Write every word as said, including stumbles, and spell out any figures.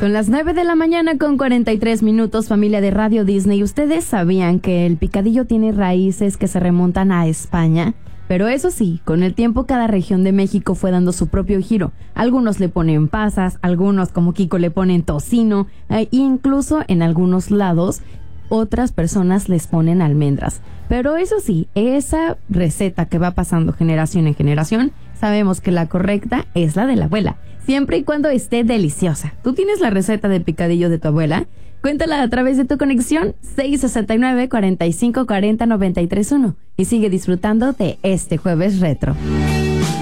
Son las nueve de la mañana con cuarenta y tres minutos, familia de Radio Disney. ¿Ustedes sabían que el picadillo tiene raíces que se remontan a España? Pero eso sí, con el tiempo cada región de México fue dando su propio giro. Algunos le ponen pasas, algunos como Kiko le ponen tocino, e incluso en algunos lados otras personas les ponen almendras. Pero eso sí, esa receta que va pasando generación en generación, sabemos que la correcta es la de la abuela, siempre y cuando esté deliciosa. ¿Tú tienes la receta de picadillo de tu abuela? Cuéntala a través de tu conexión seis sesenta y nueve, cuarenta y cinco cuarenta, noventa y tres uno y sigue disfrutando de este jueves retro.